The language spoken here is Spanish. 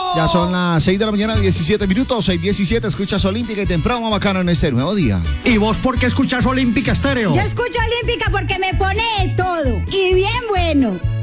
Ya son las 6 de la mañana, 17 minutos, 6:17, escuchas Olímpica y temprano bacano en este nuevo día. ¿Y vos por qué escuchas Olímpica Estéreo? Yo escucho Olímpica porque me pone de todo y bien bueno.